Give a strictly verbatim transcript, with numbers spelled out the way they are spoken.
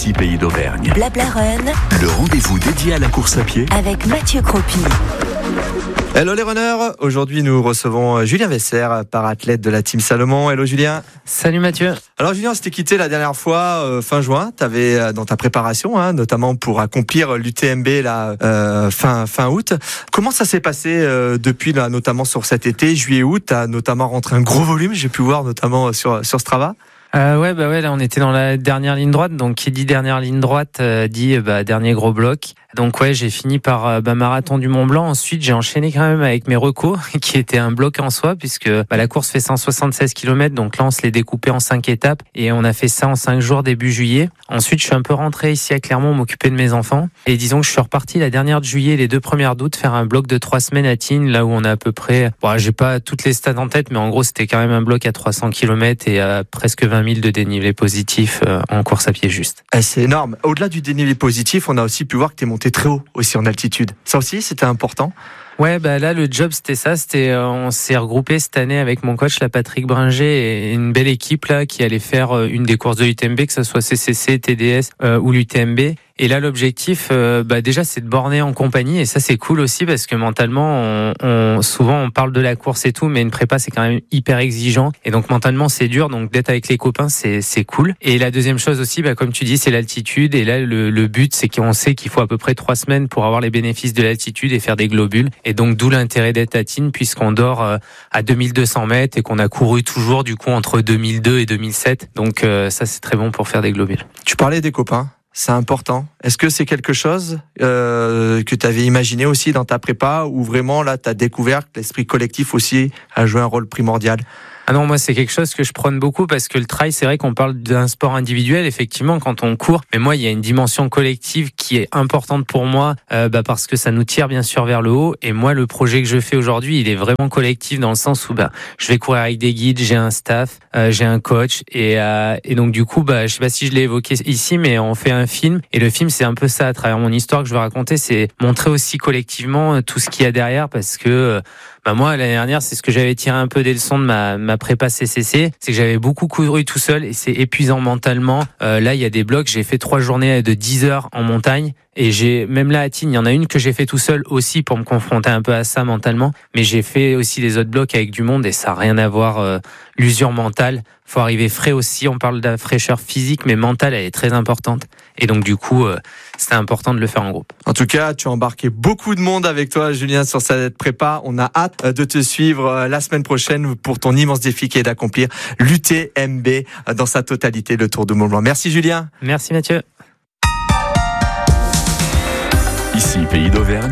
Ici Pays d'Auvergne. Blabla Run, Le rendez-vous dédié à la course à pied. avec Mathieu Cropi. Hello les runners, aujourd'hui nous recevons Julien Vesser, para-athlète de la Team Salomon. Hello Julien. Salut Mathieu. Alors Julien, on s'était quitté la dernière fois euh, fin juin, tu avais euh, dans ta préparation, hein, notamment pour accomplir l'U T M B là, euh, fin, fin août. Comment ça s'est passé euh, depuis, là, notamment sur cet été, juillet-août, tu as notamment rentré un gros volume, j'ai pu voir notamment sur, sur Strava. Euh, ouais, bah ouais, là on était dans la dernière ligne droite, donc qui dit dernière ligne droite euh, dit bah, dernier gros bloc. Donc ouais, j'ai fini par euh, bah, marathon du Mont Blanc. Ensuite, j'ai enchaîné quand même avec mes recos, qui était un bloc en soi, puisque bah, la course fait cent soixante-seize kilomètres, donc là on se l'est découpé en cinq étapes, et on a fait ça en cinq jours début juillet. Ensuite, je suis un peu rentré ici à Clermont, m'occuper de mes enfants, et disons que je suis reparti la dernière de juillet, les deux premières d'août, faire un bloc de trois semaines à Tignes, là où on a à peu près, bon, j'ai pas toutes les stats en tête, mais en gros c'était quand même un bloc à trois cents kilomètres et à presque vingt mille de dénivelé positif euh, en course à pied juste. Eh, c'est énorme. Au-delà du dénivelé positif, on a aussi pu voir que tu es monté très haut aussi en altitude. Ça aussi, c'était important. Ouais, bah là le job c'était ça, c'était euh, on s'est regroupé cette année avec mon coach là Patrick Bringer et une belle équipe là qui allait faire euh, une des courses de l'U T M B, que ce soit C C C, T D S euh, ou l'U T M B. Et là l'objectif, euh, bah déjà c'est de borner en compagnie, et ça c'est cool aussi parce que mentalement, on, on souvent on parle de la course et tout, mais une prépa c'est quand même hyper exigeant, et donc mentalement c'est dur, donc d'être avec les copains c'est c'est cool. Et la deuxième chose aussi, bah comme tu dis, c'est l'altitude, et là le, le but c'est qu'on sait qu'il faut à peu près trois semaines pour avoir les bénéfices de l'altitude et faire des globules, et donc d'où l'intérêt d'être à Tignes, puisqu'on dort euh, à deux mille deux cents mètres et qu'on a couru toujours du coup entre deux mille deux et deux mille sept, donc euh, ça c'est très bon pour faire des globules. Tu parlais des copains. C'est important. Est-ce que c'est quelque chose euh, que tu avais imaginé aussi dans ta prépa, ou vraiment là tu as découvert que l'esprit collectif aussi a joué un rôle primordial? Ah non, moi c'est quelque chose que je prône beaucoup, parce que le trail, c'est vrai qu'on parle d'un sport individuel effectivement quand on court, mais moi il y a une dimension collective qui est importante pour moi, euh, bah parce que ça nous tire bien sûr vers le haut, et moi le projet que je fais aujourd'hui il est vraiment collectif, dans le sens où bah je vais courir avec des guides, j'ai un staff, euh, j'ai un coach, et euh, et donc du coup bah je sais pas si je l'ai évoqué ici, mais on fait un film, et le film c'est un peu ça, à travers mon histoire que je veux raconter, c'est montrer aussi collectivement tout ce qu'il y a derrière, parce que euh, bah moi l'année dernière c'est ce que j'avais tiré un peu des leçons de ma ma prépa C C C, c'est que j'avais beaucoup couru tout seul, et c'est épuisant mentalement. Euh, là il y a des blocs, j'ai fait trois journées de dix heures en montagne, et j'ai même là à Tignes, il y en a une que j'ai fait tout seul aussi pour me confronter un peu à ça mentalement, mais j'ai fait aussi des autres blocs avec du monde, et ça n'a rien à voir. Euh, l'usure mentale, faut arriver frais aussi, on parle de la fraîcheur physique, mais mentale elle est très importante, et donc du coup euh, c'est important de le faire en groupe. En tout cas, tu as embarqué beaucoup de monde avec toi, Julien, sur cette prépa. On a hâte de te suivre la semaine prochaine pour ton immense défi qui est d'accomplir l'U T M B dans sa totalité, le Tour du Mont Blanc. Merci Julien. Merci Mathieu. Ici Pays d'Auvergne.